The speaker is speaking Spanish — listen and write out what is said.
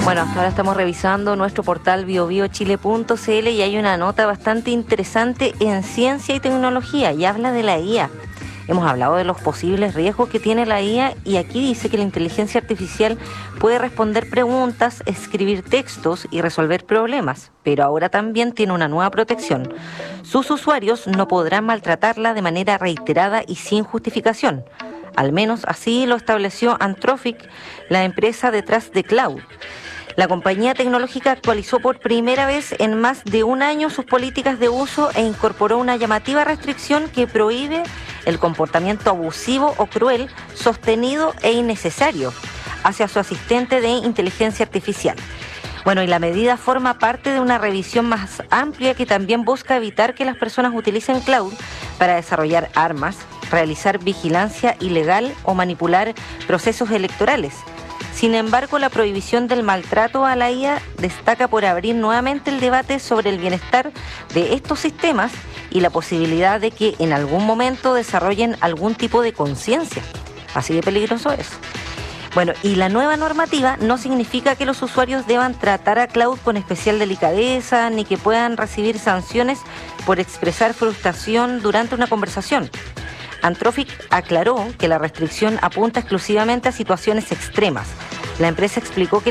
Bueno, hasta ahora estamos revisando nuestro portal biobiochile.cl y hay una nota bastante interesante en ciencia y tecnología y habla de la IA. Hemos hablado de los posibles riesgos que tiene la IA y aquí dice que la inteligencia artificial puede responder preguntas, escribir textos y resolver problemas, pero ahora también tiene una nueva protección. Sus usuarios no podrán maltratarla de manera reiterada y sin justificación. Al menos así lo estableció Anthropic, la empresa detrás de Claude. La compañía tecnológica actualizó por primera vez en más de un año sus políticas de uso e incorporó una llamativa restricción que prohíbe el comportamiento abusivo o cruel, sostenido e innecesario hacia su asistente de inteligencia artificial. Bueno, y la medida forma parte de una revisión más amplia que también busca evitar que las personas utilicen cloud para desarrollar armas, realizar vigilancia ilegal o manipular procesos electorales. Sin embargo, la prohibición del maltrato a la IA destaca por abrir nuevamente el debate sobre el bienestar de estos sistemas y la posibilidad de que en algún momento desarrollen algún tipo de conciencia. Así de peligroso es. Bueno, y la nueva normativa no significa que los usuarios deban tratar a Claude con especial delicadeza ni que puedan recibir sanciones por expresar frustración durante una conversación. Anthropic aclaró que la restricción apunta exclusivamente a situaciones extremas. La empresa explicó que